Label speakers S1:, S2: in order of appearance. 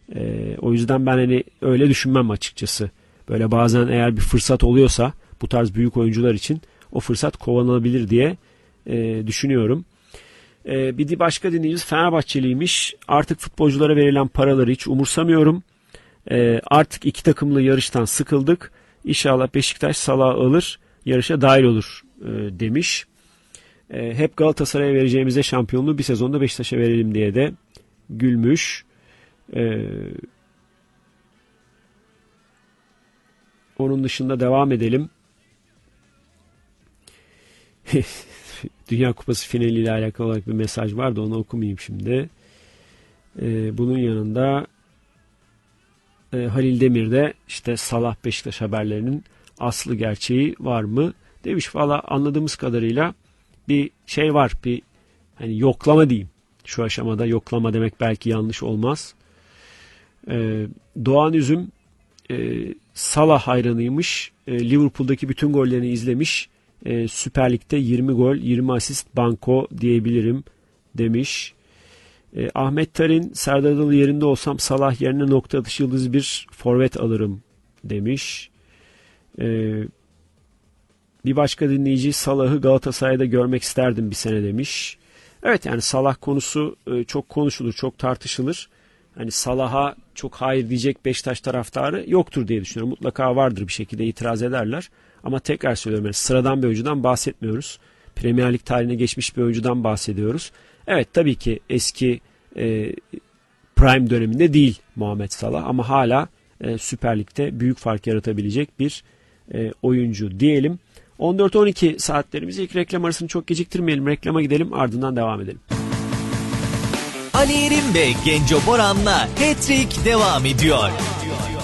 S1: O yüzden ben hani öyle düşünmem açıkçası. Böyle bazen eğer bir fırsat oluyorsa bu tarz büyük oyuncular için o fırsat kovalanabilir diye düşünüyorum. Bir başka dinleyicimiz Fenerbahçeliymiş. Artık futbolculara verilen paraları hiç umursamıyorum. Artık iki takımlı yarıştan sıkıldık. İnşallah Beşiktaş Salah'ı alır, yarışa dahil olur demiş. Hep Galatasaray'a vereceğimize şampiyonluğu bir sezonda Beşiktaş'a verelim diye de gülmüş. Onun dışında devam edelim. Dünya Kupası finaliyle alakalı olarak bir mesaj vardı, onu okumayayım şimdi. Bunun yanında Halil Demir de işte Salah Beşiktaş haberlerinin aslı gerçeği var mı demiş. Valla anladığımız kadarıyla bir şey var, bir hani yoklama diyeyim. Şu aşamada yoklama demek belki yanlış olmaz. Doğan Üzüm Salah hayranıymış. Liverpool'daki bütün gollerini izlemiş. Süper Lig'de 20 gol, 20 asist banko diyebilirim demiş. Ahmet Tarin, Serdar Adalı yerinde olsam Salah yerine nokta atışı yıldız bir forvet alırım demiş. Bir başka dinleyici Salah'ı Galatasaray'da görmek isterdim bir sene demiş. Evet, yani Salah konusu çok konuşulur, çok tartışılır. Hani Salah'a çok hayır diyecek Beşiktaş taraftarı yoktur diye düşünüyorum. Mutlaka vardır, bir şekilde itiraz ederler. Ama tekrar söylüyorum, yani sıradan bir oyuncudan bahsetmiyoruz. Premier Lig tarihine geçmiş bir oyuncudan bahsediyoruz. Evet, tabii ki eski prime döneminde değil Muhammed Salah ama hala Süper Lig'de büyük fark yaratabilecek bir oyuncu diyelim. 14-12 saatlerimiz, ilk reklam arasını çok geciktirmeyelim. Reklama gidelim, ardından devam edelim.
S2: Ali Yerim ve Genco Boran'la Hat-Trick devam ediyor.